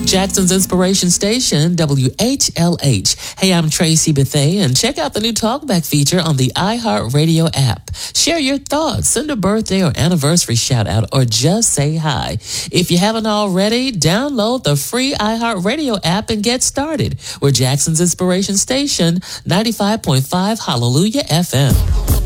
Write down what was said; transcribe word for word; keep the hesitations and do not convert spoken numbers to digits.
Jackson's Inspiration Station, W H L H. Hey, I'm Tracy Bethay, and check out the new Talkback feature on the iHeartRadio app. Share your thoughts, send a birthday or anniversary shout out, or just say hi. If you haven't already, download the free iHeartRadio app and get started. We're Jackson's Inspiration Station, ninety-five point five Hallelujah F M.